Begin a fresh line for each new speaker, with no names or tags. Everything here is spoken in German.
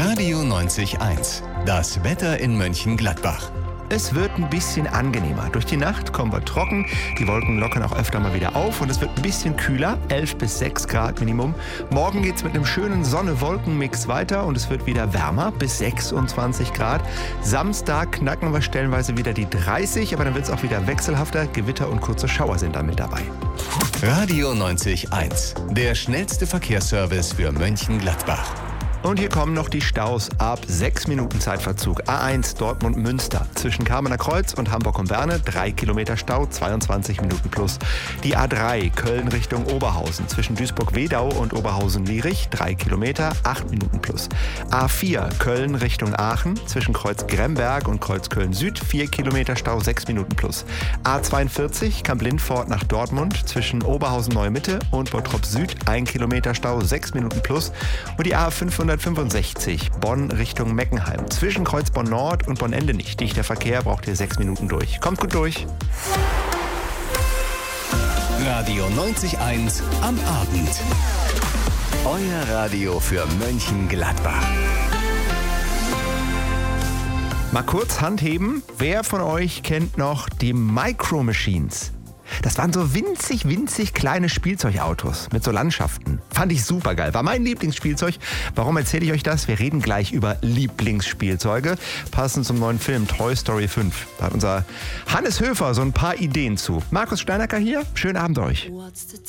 Radio 90.1. Das Wetter in Mönchengladbach.
Es wird ein bisschen angenehmer. Durch die Nacht kommen wir trocken, die Wolken lockern auch öfter mal wieder auf und es wird ein bisschen kühler, 11 bis 6 Grad Minimum. Morgen geht's mit einem schönen Sonne-Wolken-Mix weiter und es wird wieder wärmer, bis 26 Grad. Samstag knacken wir stellenweise wieder die 30, aber dann wird es auch wieder wechselhafter. Gewitter und kurze Schauer sind dann mit dabei.
Radio 90.1. Der schnellste Verkehrsservice für Mönchengladbach.
Und hier kommen noch die Staus ab 6 Minuten Zeitverzug. A1 Dortmund-Münster zwischen Kamener Kreuz und Hamburg-Berne 3 Kilometer Stau, 22 Minuten plus. Die A3 Köln Richtung Oberhausen zwischen Duisburg-Wedau und Oberhausen-Lierich 3 Kilometer, 8 Minuten plus. A4 Köln Richtung Aachen zwischen Kreuz Gremberg und Kreuz Köln-Süd 4 Kilometer Stau, 6 Minuten plus. A42 Kamp-Lindfort nach Dortmund zwischen Oberhausen-Neue-Mitte und Bottrop-Süd 1 Kilometer Stau, 6 Minuten plus. Und die A565 Bonn Richtung Meckenheim. Zwischen Kreuz Bonn-Nord und Bonn-Ende nicht. Dichter Verkehr, braucht ihr 6 Minuten durch. Kommt gut durch.
Radio 90.1 am Abend. Euer Radio für Mönchengladbach.
Mal kurz Hand heben. Wer von euch kennt noch die Micro Machines? Das waren so winzig kleine Spielzeugautos mit so Landschaften. Fand ich super geil. War mein Lieblingsspielzeug. Warum erzähle ich euch das? Wir reden gleich über Lieblingsspielzeuge. Passend zum neuen Film Toy Story 5. Da hat unser Hannes Höfer so ein paar Ideen zu. Markus Steinacker hier. Schönen Abend euch.
What's the